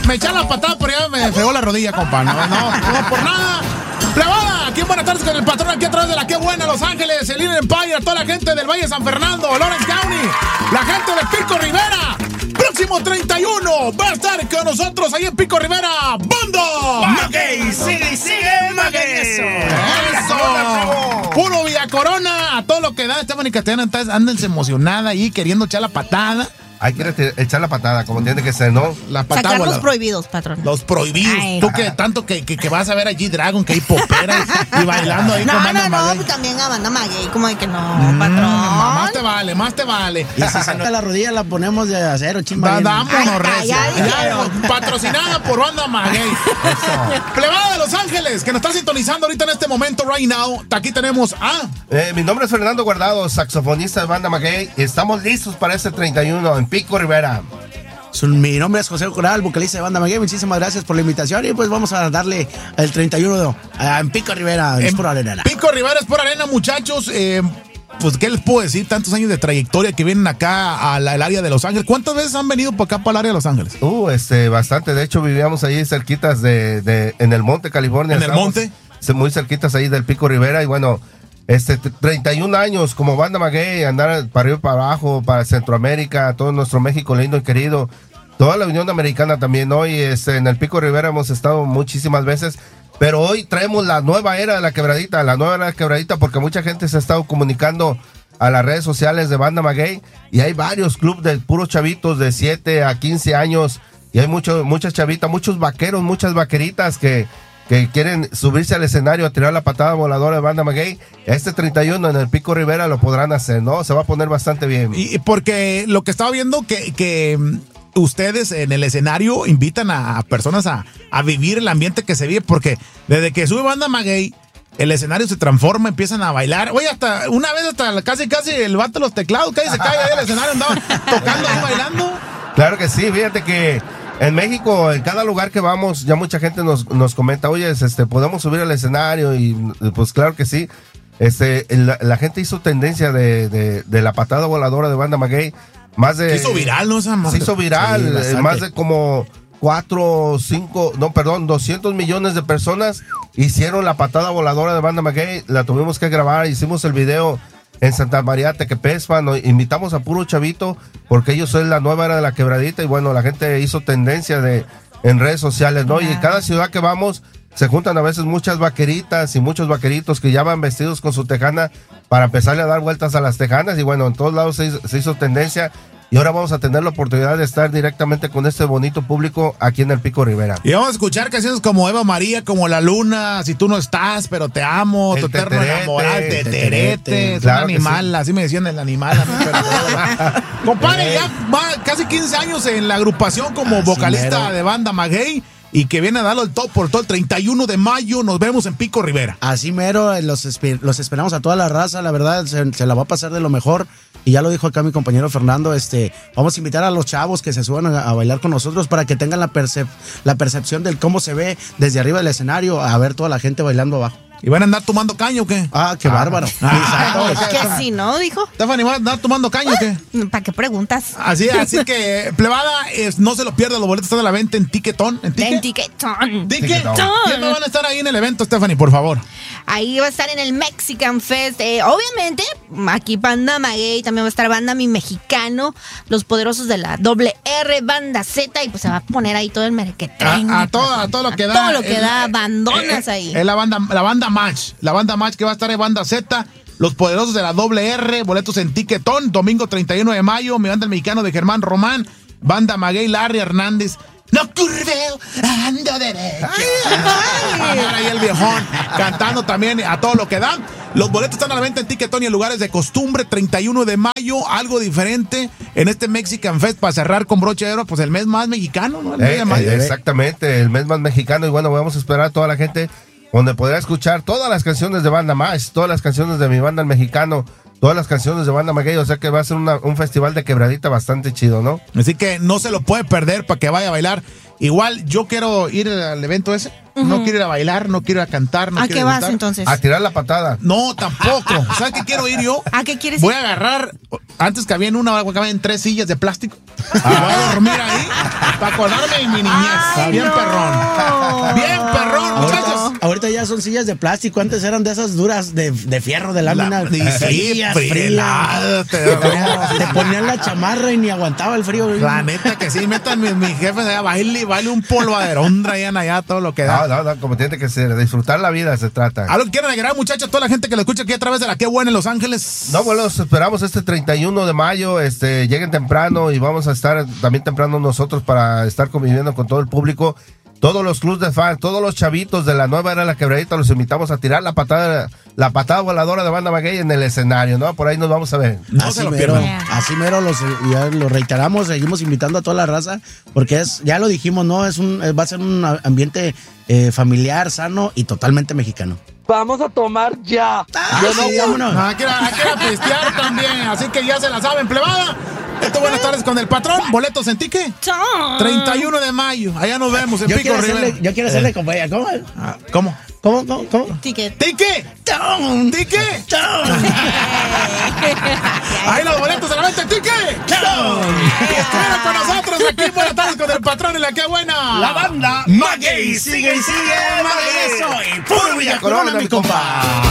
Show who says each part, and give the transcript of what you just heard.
Speaker 1: Me echaron la patada, pero ya me fregó la rodilla, compa. No por nada. Plebada, aquí en Buenas Tardes con el patrón, aquí a través de la Qué Buena, Los Ángeles, el Inner Empire, toda la gente del Valle de San Fernando, Lawrence County, la gente de Pico Rivera. Próximo 31 va a estar con nosotros ahí en Pico Rivera, Banda
Speaker 2: Maguey. Sigue Maguey.
Speaker 1: Eso. Puro Villa Corona, a todo lo que da. Stephanie Castellana, ándense emocionada ahí queriendo echar la patada.
Speaker 3: Hay que echar la patada, como tiene que ser, ¿no?
Speaker 1: La patada.
Speaker 4: Sacar los prohibidos, patrón.
Speaker 1: Los prohibidos. Ay. Tú que tanto que vas a ver a G-Dragon, que hay popera y bailando ahí con Banda Maguey.
Speaker 4: No, también a Banda Maguey, como de que no, patrón.
Speaker 1: Más te vale.
Speaker 2: Y si se nota la rodilla, la ponemos de acero, chimba.
Speaker 1: Vámonos, recio. Patrocinada por Banda Maguey. Eso. Plebada de Los Ángeles, que nos está sintonizando ahorita en este momento, right now. Aquí tenemos a...
Speaker 3: mi nombre es Fernando Guardado, saxofonista de Banda Maguey. Estamos listos para este 31 en Pico Rivera.
Speaker 2: Mi nombre es José Coral, vocalista de Banda Maguey. Muchísimas gracias por la invitación y pues vamos a darle el 31 en Pico Rivera. Es pura arena.
Speaker 1: Pico Rivera es pura arena, muchachos. Pues, ¿qué les puedo decir? Tantos años de trayectoria que vienen acá al área de Los Ángeles. ¿Cuántas veces han venido por acá para el área de Los Ángeles?
Speaker 3: Bastante. De hecho, vivíamos ahí cerquitas en el Monte, California.
Speaker 1: ¿En el Monte?
Speaker 3: Muy cerquitas ahí del Pico Rivera y bueno... 31 años como Banda Maguey, andar para arriba y para abajo, para Centroamérica, todo nuestro México lindo y querido, toda la Unión Americana también. Hoy en el Pico Rivera hemos estado muchísimas veces, pero hoy traemos la nueva era de la quebradita, porque mucha gente se ha estado comunicando a las redes sociales de Banda Maguey y hay varios clubes de puros chavitos de 7 a 15 años y hay muchas chavitas, muchos vaqueros, muchas vaqueritas que quieren subirse al escenario a tirar la patada voladora de Banda Maguey. Este 31 en el Pico Rivera lo podrán hacer, ¿no? Se va a poner bastante bien.
Speaker 1: Y porque lo que estaba viendo que ustedes en el escenario invitan a personas a vivir el ambiente que se vive, porque desde que sube Banda Maguey, el escenario se transforma, empiezan a bailar. Oye, una vez casi el vato de los teclados, casi se cae ahí del escenario, andaba tocando y bailando.
Speaker 3: Claro que sí, fíjate que en México, en cada lugar que vamos, ya mucha gente nos comenta, oye, podemos subir al escenario y pues claro que sí. La gente hizo tendencia de la patada voladora de Banda Maguey.
Speaker 1: Se hizo viral, ¿no?
Speaker 3: Se hizo viral, sí, más de como 200 millones de personas hicieron la patada voladora de Banda Maguey. La tuvimos que grabar, hicimos el video en Santa María Tequepespa, nos invitamos a puro chavito porque ellos son la nueva era de la quebradita y bueno, la gente hizo tendencia en redes sociales, ¿no? Y en cada ciudad que vamos se juntan a veces muchas vaqueritas y muchos vaqueritos que ya van vestidos con su tejana para empezarle a dar vueltas a las tejanas y bueno, en todos lados se hizo tendencia. Y ahora vamos a tener la oportunidad de estar directamente con este bonito público aquí en el Pico Rivera.
Speaker 1: Y vamos a escuchar canciones como Eva María, como La Luna, Si tú no estás, pero te amo, Tu eterno enamorado, Teterete, es claro un animal, así me decían el animal. Compadre, ya va casi 15 años en la agrupación como vocalista de Banda Maguey. Y que viene a darlo el top por todo el 31 de mayo. Nos vemos en Pico Rivera.
Speaker 2: Así mero, los esperamos a toda la raza. La verdad, se la va a pasar de lo mejor. Y ya lo dijo acá mi compañero Fernando, vamos a invitar a los chavos que se suban a bailar con nosotros para que tengan la percepción del cómo se ve desde arriba del escenario a ver toda la gente bailando abajo.
Speaker 1: ¿Y van a andar tomando caña o qué?
Speaker 2: Qué bárbaro.
Speaker 4: Que sí, ¿no? Dijo.
Speaker 1: Stephanie, ¿van a andar tomando caña o qué?
Speaker 4: ¿Para qué preguntas?
Speaker 1: Así que, plebada, no se lo pierda, los boletos están a la venta en Tiquetón.
Speaker 4: En Tiquetón.
Speaker 1: ¿Quiénes van a estar ahí en el evento, Stephanie, por favor?
Speaker 4: Ahí va a estar en el Mexican Fest. Obviamente, aquí Banda Maguey, también va a estar Banda Mi Mexicano, los poderosos de la WR, Banda Z, y pues se va a poner ahí todo el merequetrén.
Speaker 1: A todo lo que da.
Speaker 4: Todo lo que da, bandonas ahí.
Speaker 1: Es la banda Match que va a estar en Banda Z, los poderosos de la WR, boletos en Tiquetón, domingo 31 de mayo, mi banda el mexicano de Germán Román, Banda Maguey, Larry Hernández. No curveo, ando derecho. Ahí el viejón cantando también a todo lo que da. Los boletos están a la venta en Tiquetón y en lugares de costumbre. 31 de mayo, algo diferente en este Mexican Fest para cerrar con broche de oro, pues el mes más mexicano, ¿no?
Speaker 3: Exactamente, el mes más mexicano. Y bueno, vamos a esperar a toda la gente donde podrá escuchar todas las canciones de Banda Más, todas las canciones de mi banda el mexicano, todas las canciones de Banda Maguey, o sea que va a ser un festival de quebradita bastante chido, ¿no?
Speaker 1: Así que no se lo puede perder para que vaya a bailar. Igual yo quiero ir al evento ese, no quiero ir a bailar, no quiero ir a cantar, no
Speaker 4: ¿A
Speaker 1: quiero
Speaker 4: qué vas entonces?
Speaker 3: A tirar la patada.
Speaker 1: No, tampoco. ¿Sabes qué quiero ir yo?
Speaker 4: ¿A qué quieres ir?
Speaker 1: Voy a agarrar, antes que había en 3 sillas de plástico, y voy a dormir ahí. Para acordarme de mi niñez.
Speaker 4: Ay,
Speaker 1: Bien
Speaker 4: no.
Speaker 1: perrón. Bien perrón, muchachos.
Speaker 2: Ahorita ya son sillas de plástico, antes eran de esas duras de fierro, de lámina. Frías. Te ponían la chamarra y ni aguantaba el frío.
Speaker 1: La neta que sí, metan mis jefes allá, baile un polvaderón, traían allá todo lo que da.
Speaker 3: No, como tiene que ser, disfrutar la vida se trata.
Speaker 1: ¿Algo que quieran agregar, muchachos? Toda la gente que lo escucha aquí a través de la Qué Buena en Los Ángeles.
Speaker 3: No, bueno, los esperamos este 31 de mayo, lleguen temprano y vamos a estar también temprano nosotros para estar conviviendo con todo el público. Todos los clubs de fans, todos los chavitos de la nueva era de la Quebradita, los invitamos a tirar la patada voladora de Banda Maguey en el escenario, ¿no? Por ahí nos vamos a ver.
Speaker 1: No se lo pierdan.
Speaker 2: Así mero, ya lo reiteramos, seguimos invitando a toda la raza, porque ya lo dijimos, ¿no? Va a ser un ambiente familiar, sano y totalmente mexicano.
Speaker 5: Vamos a tomar ya.
Speaker 2: Vámonos.
Speaker 1: Hay que ir a pistear también, así que ya se la saben, plebada. Esto, buenas tardes con el patrón. Boletos en Tique. 31 de mayo. Allá nos vemos en Pico Rivera.
Speaker 2: Yo quiero hacerle compañía. ¿Cómo? ¿Cómo?
Speaker 4: Ticket.
Speaker 1: ¡Tique! ¡Tique! Ahí los boletos de la venta en Tique. Estuvieron con nosotros aquí. Buenas tardes con el patrón y la Qué Buena.
Speaker 2: La banda
Speaker 1: Maguey sigue y sigue. Maguey soy. Puro Villa Corona, mi compa.